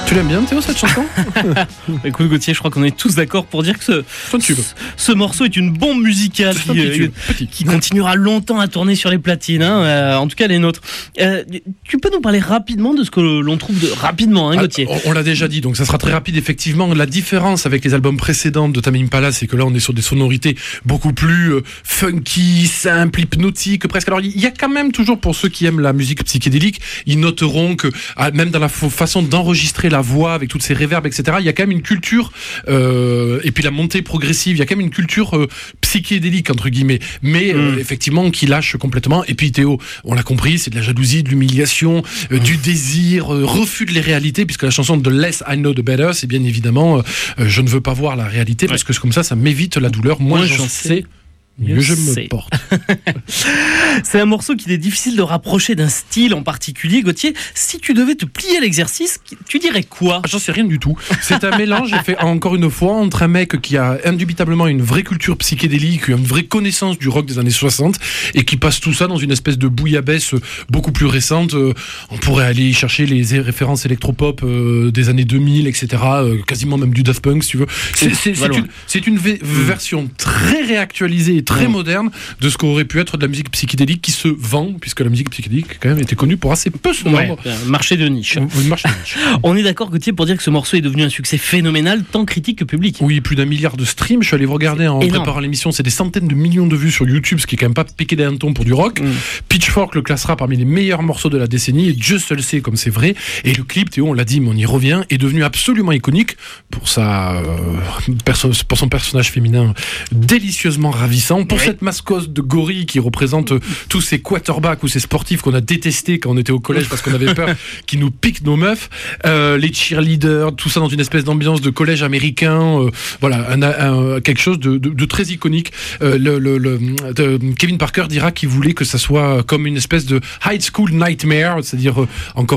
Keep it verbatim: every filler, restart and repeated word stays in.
Tu l'aimes bien, Théo, cette chanson? Écoute, Gauthier, je crois qu'on est tous d'accord pour dire que ce, ce, ce morceau est une bombe musicale qui, euh, qui continuera longtemps à tourner sur les platines, hein, euh, en tout cas les nôtres. Euh, tu peux nous parler rapidement de ce que l'on trouve de rapidement, hein, Gauthier? On, on l'a déjà dit, donc ça sera très rapide. Effectivement, la différence avec les albums précédents de Tame Impala, c'est que là, on est sur des sonorités beaucoup plus euh, funky, simples, hypnotiques, presque. Alors, il y a quand même toujours, pour ceux qui aiment la musique psychédélique, ils noteront que ah, même dans la façon d'enregistrer la voix avec toutes ces réverbes, et cetera, il y a quand même une culture euh, et puis la montée progressive, il y a quand même une culture euh, psychédélique entre guillemets, mais mmh. euh, effectivement qui lâche complètement. Et puis Théo, on l'a compris, c'est de la jalousie, de l'humiliation, euh, mmh. du désir, euh, refus de les réalités, puisque la chanson de Less I Know the Better, c'est bien évidemment euh, je ne veux pas voir la réalité, ouais. parce que comme ça, ça m'évite la douleur. Moins, Moins j'en sais. sais. Mieux je me sais. porte. C'est un morceau qu'il est difficile de rapprocher d'un style en particulier. Gauthier, si tu devais te plier à l'exercice, tu dirais quoi? J'en sais rien du tout. C'est un mélange, j'ai fait encore une fois, entre un mec qui a indubitablement une vraie culture psychédélique, une vraie connaissance du rock des années soixante, et qui passe tout ça dans une espèce de bouillabaisse beaucoup plus récente. On pourrait aller chercher les références électropop des années deux mille, et cetera. Quasiment même du Daft Punk, si tu veux. C'est, c'est, c'est, une, c'est une v- version très réactualisée, très mmh. moderne de ce qu'aurait pu être de la musique psychédélique qui se vend, puisque la musique psychédélique quand même était connue pour assez peu se vendre. Ouais, marché de niche. Oui, marché de niche. On est d'accord, Gauthier, pour dire que ce morceau est devenu un succès phénoménal, tant critique que public. Oui, plus d'un milliard de streams. Je suis allé regarder en énorme. préparant l'émission, c'est des centaines de millions de vues sur YouTube, ce qui est quand même pas piqué des hannetons pour du rock. Mmh. Pitchfork le classera parmi les meilleurs morceaux de la décennie, et Dieu seul sait comme c'est vrai. Et le clip, Théo, on l'a dit, mais on y revient, est devenu absolument iconique pour sa, euh, perso- pour son personnage féminin délicieusement ravissant, pour ouais. cette mascotte de gorille qui représente euh, tous ces quarterbacks ou ces sportifs qu'on a détestés quand on était au collège parce qu'on avait peur qu'ils nous piquent nos meufs, euh, les cheerleaders, tout ça dans une espèce d'ambiance de collège américain, euh, voilà, un, un, quelque chose de, de, de très iconique. Euh, le, le, le, de, Kevin Parker dira qu'il voulait que ça soit comme une espèce de high school nightmare, c'est-à-dire euh, encore